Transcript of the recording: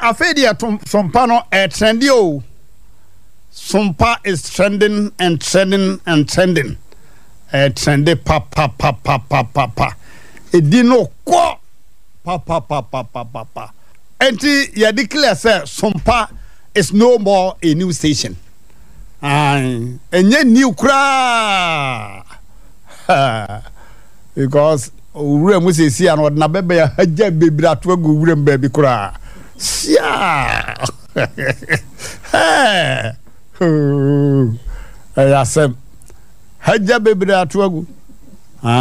afedia sompa no trendy o. Sompa is trending and trending and trending. Trendy pa. Edino ko pa. Enti ya declare say Sompa is no more a new station. Enye new kra. Because ure mu se si an na bebe ya haja bebira to agu ure mbabi kra. Sia. Ayasem haja bebira to agu